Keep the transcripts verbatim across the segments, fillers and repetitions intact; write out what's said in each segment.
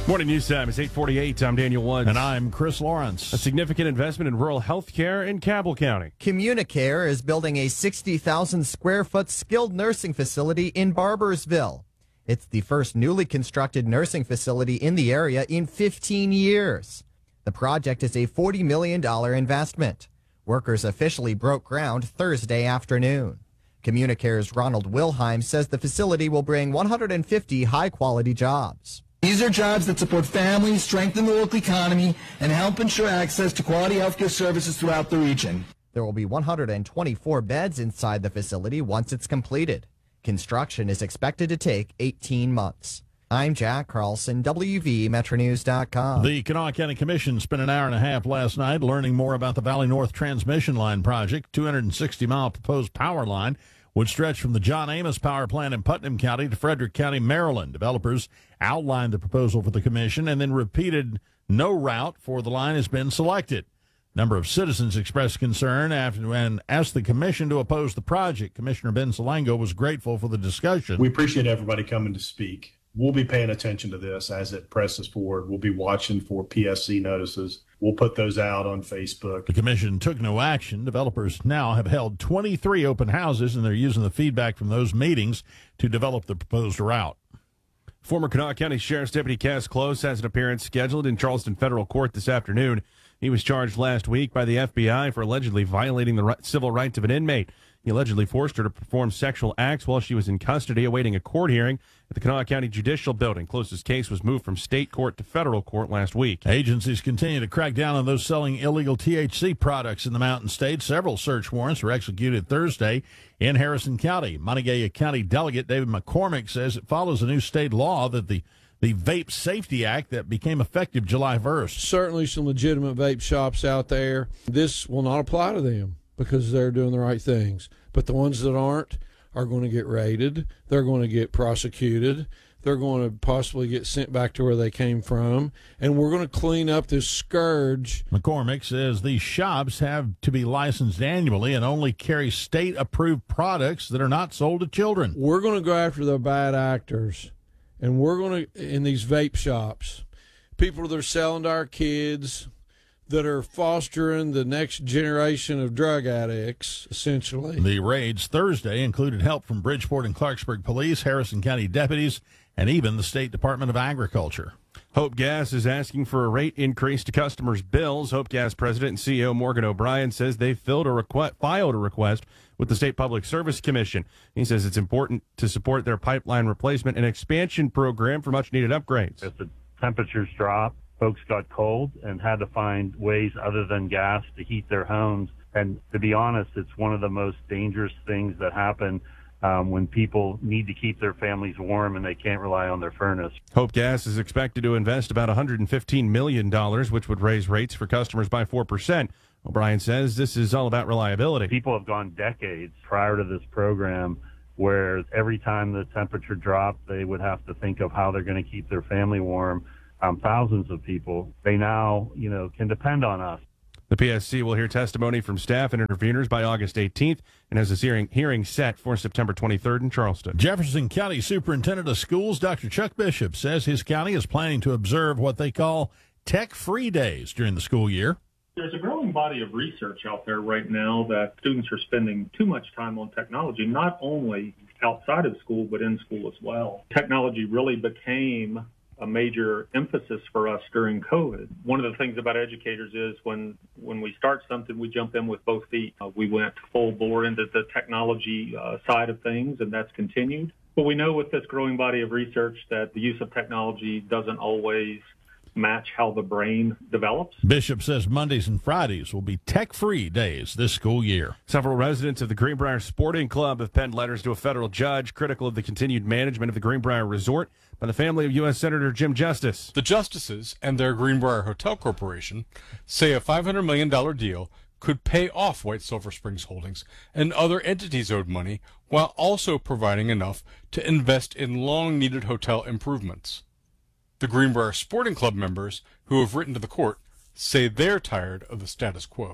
Morning news time. It's eight forty-eight. I'm Daniel Woods. And I'm Chris Lawrence. A significant investment in rural health care in Cabell County. Communicare is building a sixty thousand square foot skilled nursing facility in Barbersville. It's the first newly constructed nursing facility in the area in fifteen years. The project is a forty million dollars investment. Workers officially broke ground Thursday afternoon. Communicare's Ronald Wilheim says the facility will bring one hundred fifty high-quality jobs. These are jobs that support families, strengthen the local economy, and help ensure access to quality healthcare services throughout the region. There will be one hundred twenty-four beds inside the facility once it's completed. Construction is expected to take eighteen months. I'm Jack Carlson, W V Metro News dot com. The Kanawha County Commission spent an hour and a half last night learning more about the Valley North Transmission Line project. two hundred sixty mile proposed power line would stretch from the John Amos Power Plant in Putnam County to Frederick County, Maryland. Developers outlined the proposal for the commission and then repeated no route for the line has been selected. A number of citizens expressed concern after and asked the commission to oppose the project. Commissioner Ben Salango was grateful for the discussion. We appreciate everybody coming to speak. We'll be paying attention to this as it presses forward. We'll be watching for P S C notices. We'll put those out on Facebook. The commission took no action. Developers now have held twenty-three open houses, and they're using the feedback from those meetings to develop the proposed route. Former Kanawha County Sheriff's Deputy Cass Close has an appearance scheduled in Charleston Federal Court this afternoon. He was charged last week by the F B I for allegedly violating the civil rights of an inmate. He allegedly forced her to perform sexual acts while she was in custody awaiting a court hearing at the Kanawha County Judicial Building. Close's case was moved from state court to federal court last week. Agencies continue to crack down on those selling illegal T H C products in the Mountain State. Several search warrants were executed Thursday in Harrison County. Montague County Delegate David McCormick says it follows a new state law that the The Vape Safety Act that became effective July first. Certainly some legitimate vape shops out there. This will not apply to them because they're doing the right things. But the ones that aren't are going to get raided. They're going to get prosecuted. They're going to possibly get sent back to where they came from. And we're going to clean up this scourge. McCormick says these shops have to be licensed annually and only carry state-approved products that are not sold to children. We're going to go after the bad actors. And we're going to, in these vape shops, people that are selling to our kids, that are fostering the next generation of drug addicts, essentially. The raids Thursday included help from Bridgeport and Clarksburg Police, Harrison County deputies, and even the State Department of Agriculture. Hope Gas is asking for a rate increase to customers' bills. Hope Gas President and C E O Morgan O'Brien says they filled a request, filed a request with the State Public Service Commission. He says it's important to support their pipeline replacement and expansion program for much-needed upgrades. As the temperatures dropped, folks got cold and had to find ways other than gas to heat their homes. And to be honest, it's one of the most dangerous things that happen Um, when people need to keep their families warm and they can't rely on their furnace. Hope Gas is expected to invest about one hundred fifteen million dollars, which would raise rates for customers by four percent. O'Brien says this is all about reliability. People have gone decades prior to this program where every time the temperature dropped, they would have to think of how they're going to keep their family warm. Um, thousands of people, they now, you know, can depend on us. The P S C will hear testimony from staff and interveners by August eighteenth and has a hearing, hearing set for September twenty-third in Charleston. Jefferson County Superintendent of Schools, Doctor Chuck Bishop, says his county is planning to observe what they call tech-free days during the school year. There's a growing body of research out there right now that students are spending too much time on technology, not only outside of school, but in school as well. Technology really became a major emphasis for us during COVID. One of the things about educators is when when we start something, we jump in with both feet. Uh, we went full bore into the technology uh, side of things, and that's continued. But we know with this growing body of research that the use of technology doesn't always match how the brain develops. Bishop says Mondays and Fridays will be tech-free days this school year. Several residents of the Greenbrier Sporting Club have penned letters to a federal judge critical of the continued management of the Greenbrier Resort by the family of U S Senator Jim Justice. The Justices and their Greenbrier Hotel Corporation say a five hundred million dollars deal could pay off White Silver Springs Holdings and other entities owed money while also providing enough to invest in long-needed hotel improvements. The Greenbrier Sporting Club members who have written to the court say they're tired of the status quo.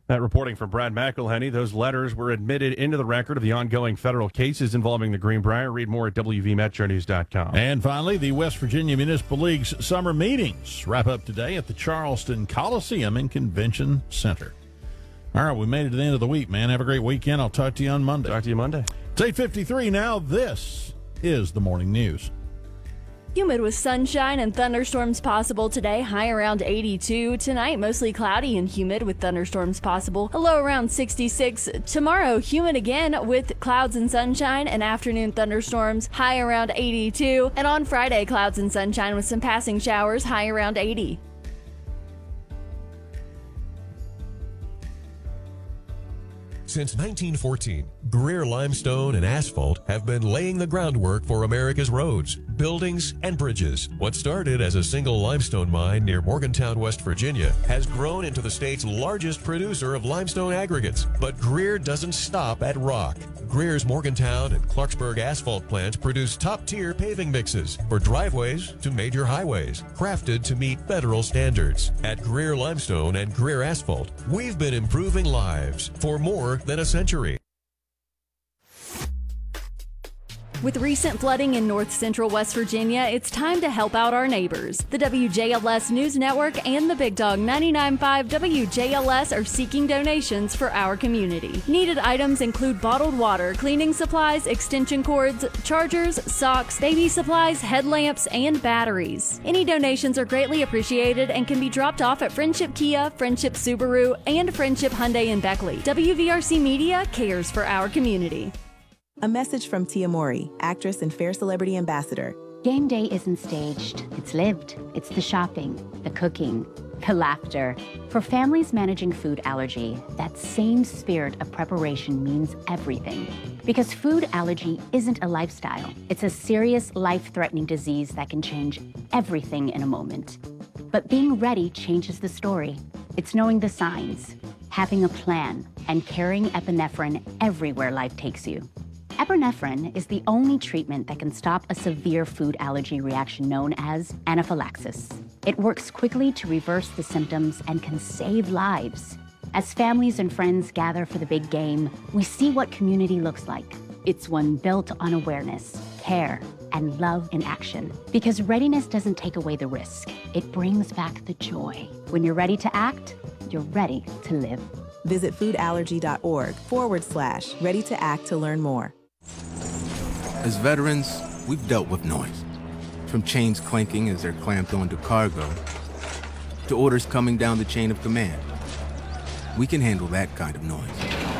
That reporting from Brad McElhenney. Those letters were admitted into the record of the ongoing federal cases involving the Greenbrier. Read more at W V Metro News dot com. And finally, the West Virginia Municipal League's summer meetings wrap up today at the Charleston Coliseum and Convention Center. All right, we made it to the end of the week, man. Have a great weekend. I'll talk to you on Monday. Talk to you Monday. It's eight fifty-three now. This is the morning news. Humid with sunshine and thunderstorms possible today, high around eighty-two. Tonight, mostly cloudy and humid with thunderstorms possible, a low around sixty-six. Tomorrow, humid again with clouds and sunshine and afternoon thunderstorms, high around eighty-two. And on Friday, clouds and sunshine with some passing showers, high around eighty. Since nineteen fourteen, Greer Limestone and Asphalt have been laying the groundwork for America's roads, buildings, and bridges. What started as a single limestone mine near Morgantown, West Virginia, has grown into the state's largest producer of limestone aggregates. But Greer doesn't stop at rock. Greer's Morgantown and Clarksburg asphalt plants produce top-tier paving mixes for driveways to major highways, crafted to meet federal standards. At Greer Limestone and Greer Asphalt, we've been improving lives for more than a century. With recent flooding in north central West Virginia, it's time to help out our neighbors. The W J L S News Network and the Big Dog ninety-nine point five W J L S are seeking donations for our community. Needed items include bottled water, cleaning supplies, extension cords, chargers, socks, baby supplies, headlamps, and batteries. Any donations are greatly appreciated and can be dropped off at Friendship Kia, Friendship Subaru, and Friendship Hyundai in Beckley. W V R C Media cares for our community. A message from Tia Mori, actress and Fair Celebrity Ambassador. Game day isn't staged. It's lived. It's the shopping, the cooking, the laughter. For families managing food allergy, that same spirit of preparation means everything. Because food allergy isn't a lifestyle. It's a serious, life-threatening disease that can change everything in a moment. But being ready changes the story. It's knowing the signs, having a plan, and carrying epinephrine everywhere life takes you. Epinephrine is the only treatment that can stop a severe food allergy reaction known as anaphylaxis. It works quickly to reverse the symptoms and can save lives. As families and friends gather for the big game, we see what community looks like. It's one built on awareness, care, and love in action. Because readiness doesn't take away the risk. It brings back the joy. When you're ready to act, you're ready to live. Visit foodallergy.org forward slash ready to act to learn more. As veterans, we've dealt with noise. From chains clanking as they're clamped onto cargo, to orders coming down the chain of command. We can handle that kind of noise.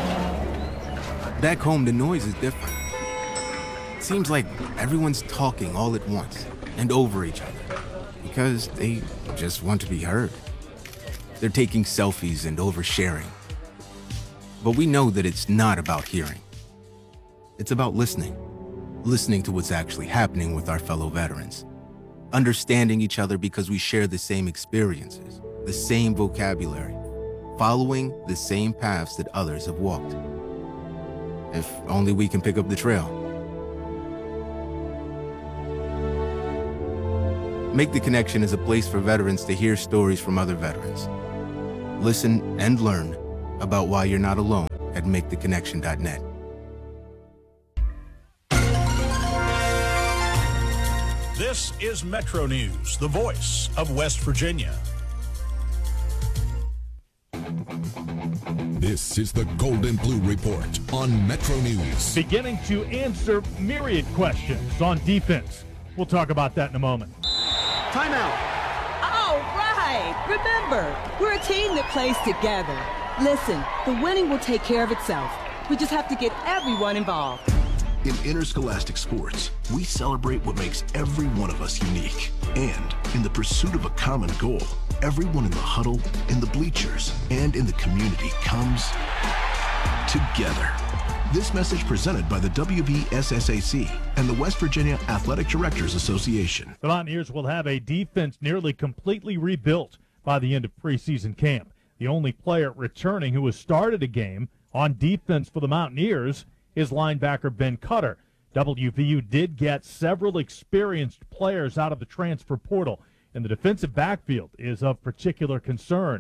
Back home, the noise is different. It seems like everyone's talking all at once and over each other because they just want to be heard. They're taking selfies and oversharing. But we know that it's not about hearing. It's about listening. Listening to what's actually happening with our fellow veterans. Understanding each other because we share the same experiences, the same vocabulary, following the same paths that others have walked. If only we can pick up the trail. Make the Connection is a place for veterans to hear stories from other veterans. Listen and learn about why you're not alone at make the connection dot net. This is Metro News, the voice of West Virginia. This is the Golden Blue Report on Metro News. Beginning to answer myriad questions on defense. We'll talk about that in a moment. Timeout. All right. Remember, we're a team that plays together. Listen, the winning will take care of itself. We just have to get everyone involved. In interscholastic sports, we celebrate what makes every one of us unique. And in the pursuit of a common goal, everyone in the huddle, in the bleachers, and in the community comes together. This message presented by the W V S S A C and the West Virginia Athletic Directors Association. The Mountaineers will have a defense nearly completely rebuilt by the end of preseason camp. The only player returning who has started a game on defense for the Mountaineers is linebacker Ben Cutter. W V U did get several experienced players out of the transfer portal, and the defensive backfield is of particular concern.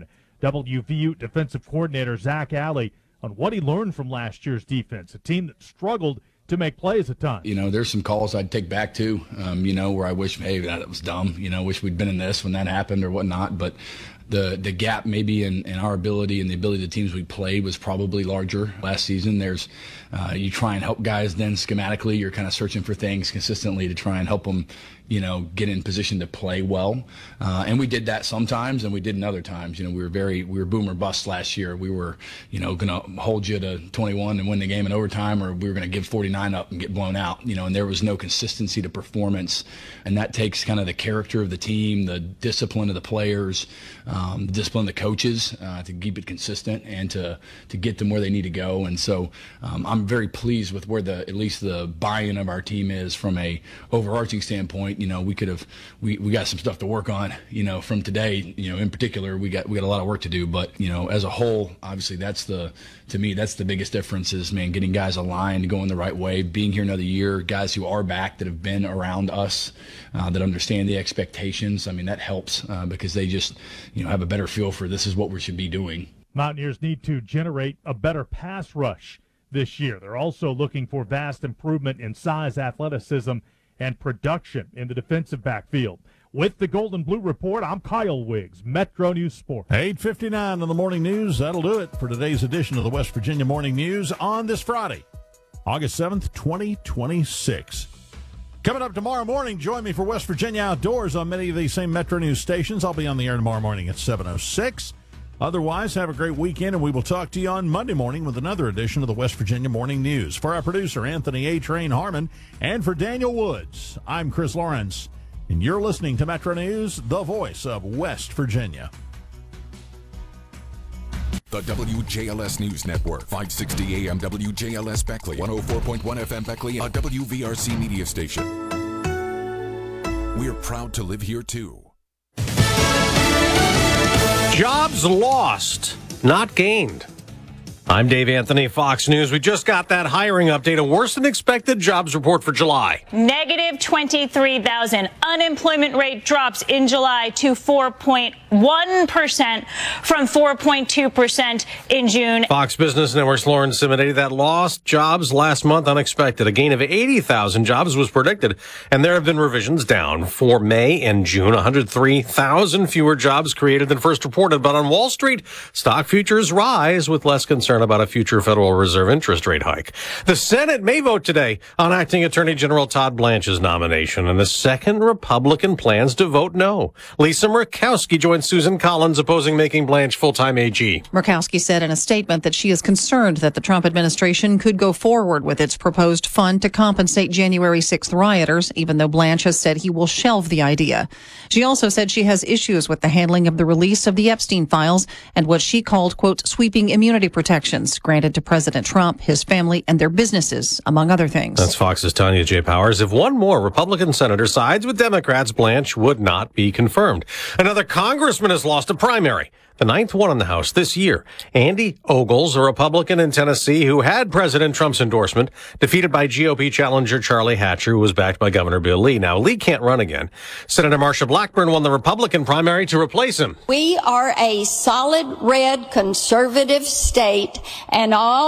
W V U defensive coordinator Zach Alley on what he learned from last year's defense, a team that struggled to make plays at times. You know, there's some calls I'd take back to, um, you know, where I wish, hey, that was dumb. You know, wish we'd been in this when that happened or whatnot. But the the gap maybe in, in our ability and the ability of the teams we played was probably larger last season. There's uh, you try and help guys then schematically. You're kind of searching for things consistently to try and help them, you know, get in position to play well. Uh, and we did that sometimes, and we didn't other times. You know, we were very, we were boom or bust last year. We were, you know, going to hold you to twenty-one and win the game in overtime, or we were going to give forty-nine up and get blown out, you know, and there was no consistency to performance. And that takes kind of the character of the team, the discipline of the players, um, the discipline of the coaches uh, to keep it consistent and to, to get them where they need to go. And so um, I'm very pleased with where the, at least the buy-in of our team is from a overarching standpoint. You know, we could have, we, we got some stuff to work on, you know, from today, you know, in particular, we got, we got a lot of work to do, but, you know, as a whole, obviously that's the, to me, that's the biggest difference is, man, getting guys aligned, going the right way, being here another year, guys who are back that have been around us, uh, that understand the expectations. I mean, that helps uh, because they just, you know, have a better feel for this is what we should be doing. Mountaineers need to generate a better pass rush this year. They're also looking for vast improvement in size, athleticism, and production in the defensive backfield. With the Gold and Blue Report, I'm Kyle Wiggs, Metro News Sports. eight fifty-nine on the Morning News. That'll do it for today's edition of the West Virginia Morning News on this Friday, August seventh, twenty twenty-six. Coming up tomorrow morning, join me for West Virginia Outdoors on many of these same Metro News stations. I'll be on the air tomorrow morning at seven oh six. Otherwise, have a great weekend, and we will talk to you on Monday morning with another edition of the West Virginia Morning News. For our producer, Anthony A. Train Harmon, and for Daniel Woods, I'm Chris Lawrence, and you're listening to Metro News, the voice of West Virginia. The W J L S News Network, five sixty A M W J L S Beckley, one oh four point one F M Beckley, a W V R C media station. We're proud to live here, too. Jobs lost, not gained. I'm Dave Anthony, Fox News. We just got that hiring update, a worse than expected jobs report for July. Negative twenty-three thousand. Unemployment rate drops in July to four point one percent from four point two percent in June. Fox Business Network's Lauren Simonetti, that lost jobs last month unexpected. A gain of eighty thousand jobs was predicted, and there have been revisions down for May and June. one hundred three thousand fewer jobs created than first reported. But on Wall Street, stock futures rise with less concern about a future Federal Reserve interest rate hike. The Senate may vote today on acting Attorney General Todd Blanche's nomination, and the second Republican plans to vote no. Lisa Murkowski joins Susan Collins opposing making Blanche full-time A G. Murkowski said in a statement that she is concerned that the Trump administration could go forward with its proposed fund to compensate January sixth rioters, even though Blanche has said he will shelve the idea. She also said she has issues with the handling of the release of the Epstein files and what she called, quote, sweeping immunity protections granted to President Trump, his family, and their businesses, among other things. That's Fox's Tanya J. Powers. If one more Republican senator sides with Democrats, Blanche would not be confirmed. Another congressman has lost a primary, the ninth one in the House this year. Andy Ogles, a Republican in Tennessee who had President Trump's endorsement, defeated by G O P challenger Charlie Hatcher, who was backed by Governor Bill Lee. Now, Lee can't run again. Senator Marsha Blackburn won the Republican primary to replace him. We are a solid red conservative state, and all